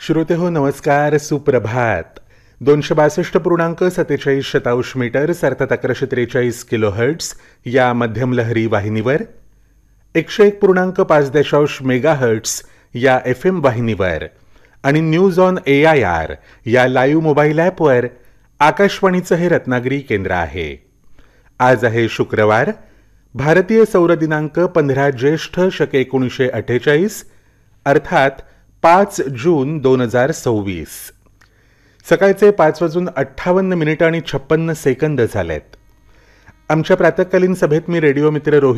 श्रोते हो नमस्कार, सुप्रभात. 262.47 मीटर्स अर्थात 1143 किलोहर्ट्ज या मध्यम लहरी वाहिनीवर, 101.5 मेगाहर्ट्ज या FM वाहिनीवर आणि न्यूज ऑन AIR या लाईव्ह मोबाईल ॲपवर आकाशवाणीचं हे रत्नागिरी केंद्र आहे. आज आहे शुक्रवार, भारतीय सौर दिनांक 15 ज्येष्ठ शके 1948 अर्थात 5 जून 2026. सकाळचे 5:58 आणि 56 सेकंद झालेत. आमच्या प्रातःकालीन सभेत मी रेडिओ मित्र रोहित